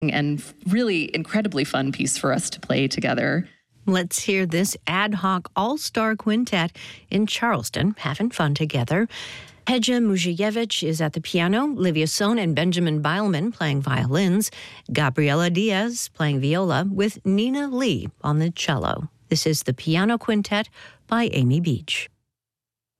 and really incredibly fun piece for us to play together. Let's hear this ad hoc all-star quintet in Charleston having fun together. Hedja Mujievich is at the piano, Livia Sohn and Benjamin Beilman playing violins, Gabriela Diaz playing viola, with Nina Lee on the cello. This is the Piano Quintet by Amy Beach.